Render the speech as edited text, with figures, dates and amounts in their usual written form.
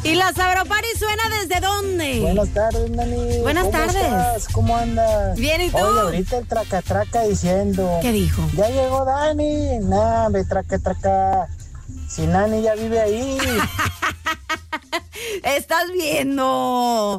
¿Y la Sabropari suena desde dónde? Buenas tardes, Dani. Buenas ¿Cómo tardes. estás? ¿Cómo andas? Bien, ¿y tú? Oye, ahorita el traca diciendo. ¿Qué dijo? Ya llegó Dani. Nah, me traca. Si Nani ya vive ahí. Estás viendo.